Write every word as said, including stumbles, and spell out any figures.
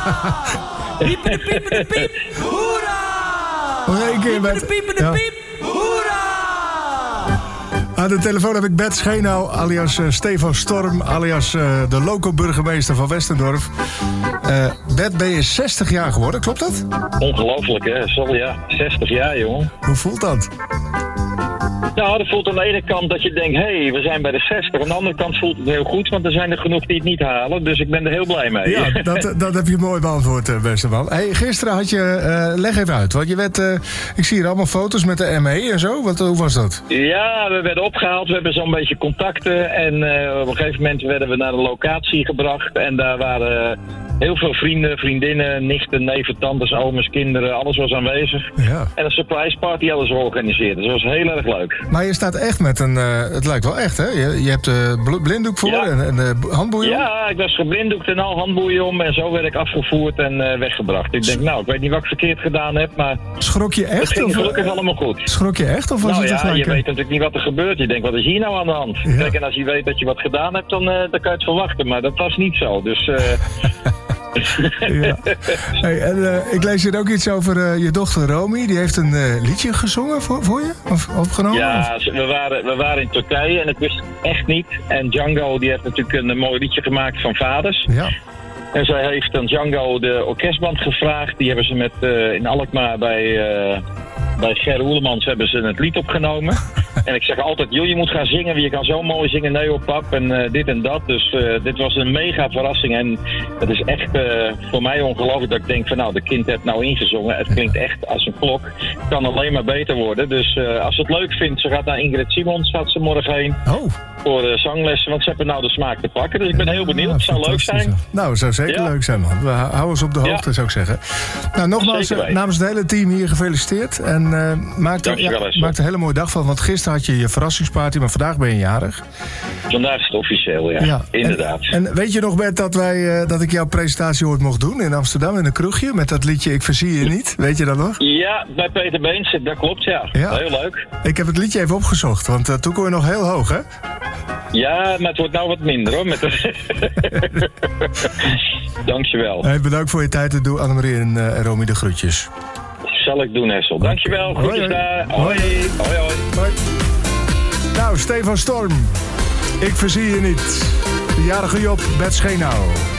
Pieperde, pieperde, piep. Hoera! Nog één keer, Pieperde, Bert. pieperde, Ja. piep. Hoera! Aan de telefoon heb ik Bert Schenau, alias uh, Stefan Storm, alias uh, de loco-burgemeester van Westendorf. Uh, Bert, ben je zestig jaar geworden, klopt dat? Ongelooflijk, hè? Sorry, ja. zestig jaar, jongen. Hoe voelt dat? Nou, dat voelt aan de ene kant dat je denkt, hé, hey, we zijn bij de zestig. Aan de andere kant voelt het heel goed, want er zijn er genoeg die het niet halen. Dus ik ben er heel blij mee. Ja, dat, dat heb je mooi beantwoord, uh, beste man. Hey, gisteren had je, uh, leg even uit, want je werd, uh, ik zie hier allemaal foto's met de M E en zo. Wat, hoe was dat? Ja, we werden opgehaald, we hebben zo'n beetje contacten. En uh, op een gegeven moment werden we naar de locatie gebracht. En daar waren heel veel vrienden, vriendinnen, nichten, neven, tantes, ooms, kinderen. Alles was aanwezig. Ja. En een surprise party hadden ze georganiseerd. Dus dat was heel erg leuk. Maar je staat echt met een, uh, het lijkt wel echt, hè? Je, je hebt de uh, blinddoek voor Ja. en, en de handboeien om. Ja, ik was geblinddoekt en al handboeien om. En zo werd ik afgevoerd en uh, weggebracht. Ik denk, nou, ik weet niet wat ik verkeerd gedaan heb, maar Schrok je het echt? ging Of, gelukkig allemaal goed. Schrok je echt? Of was Nou het ja, een gelijk, je hè? weet natuurlijk niet wat er gebeurt. Je denkt, wat is hier nou aan de hand? Ja. Kijk, en als je weet dat je wat gedaan hebt, dan, uh, dan kan je het verwachten. Maar dat was niet zo, dus... Uh... Ja. Hey, en uh, ik lees hier ook iets over uh, je dochter Romy. Die heeft een uh, liedje gezongen voor, voor je? Of opgenomen? Ja, Of? we waren, we waren in Turkije en ik wist het echt niet. En Django die heeft natuurlijk een mooi liedje gemaakt van Vaders. Ja. En zij heeft aan Django de orkestband gevraagd. Die hebben ze met, uh, in Alkmaar bij, uh, bij Ger Oelemans hebben ze het lied opgenomen. En ik zeg altijd, joh, je moet gaan zingen. Je kan zo mooi zingen, nee op pap en uh, dit en dat. Dus uh, dit was een mega verrassing. En het is echt uh, voor mij ongelooflijk dat ik denk van nou, de kind heeft nou ingezongen. Het klinkt echt als een klok. Het kan alleen maar beter worden. Dus uh, als ze het leuk vindt, ze gaat naar Ingrid Simons, gaat ze morgen heen. Oh. Voor uh, zanglessen, want ze hebben nou de smaak te pakken. Dus ik ben heel benieuwd. Het zou leuk zijn. Nou, het zou zeker Ja. leuk zijn, man. We houden ons op de hoogte, Ja. zou ik zeggen. Nou, nogmaals, Zeker uh, weten. namens het hele team hier gefeliciteerd. En uh, maak, er, Dankjewel, ja, Esther. maak er een hele mooie dag van. Want gisteren had je je verrassingsparty, maar vandaag ben je jarig. Vandaag is het officieel, ja. Ja. Inderdaad. En, en weet je nog, Bert, dat, wij, uh, dat ik jouw presentatie ooit mocht doen in Amsterdam in een kroegje? Met dat liedje Ik Verzie Je Niet. Weet je dat nog? Ja, bij Peter Beens, dat klopt, ja. Ja. Heel leuk. Ik heb het liedje even opgezocht, want uh, toen kon je nog heel hoog, hè? Ja, maar het wordt nou wat minder, hoor. Met de... Dankjewel. Hey, bedankt voor je tijd en doe Annemarie en uh, Romy de groetjes. Zal ik doen, Hessel. Dankjewel. Hoi, Groetjes hoi. daar. Hoi. Hoi. Hoi, hoi. Hoi. Nou, Stefan Storm. Ik verzie je niet. De jarige Job, Bert Schenau.